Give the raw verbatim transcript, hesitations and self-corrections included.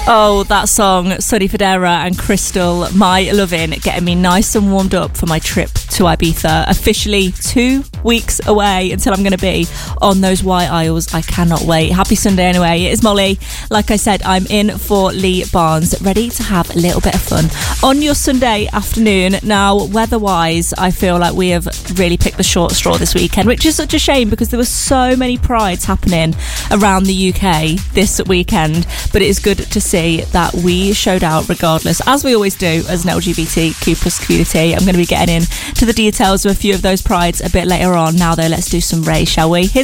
Oh, that song, Sonny Fodera and Crystal, My Lovin', getting me nice and warmed up for my trip to Ibiza. Officially two weeks away until I'm going to be on those White Isles. I cannot wait. Happy Sunday anyway. It is Molly. Like I said, I'm in for Lee Barnes, ready to have a little bit of fun on your Sunday afternoon. Now, weather-wise, I feel like we have really picked the short straw this weekend, which is such a shame because there were so many prides happening around the U K this weekend. But it is good to see that we showed out regardless, as we always do as an L G B T Q plus community. I'm going to be getting in to the details of a few of those prides a bit later on. Now though, let's do some Ray, shall we? Here's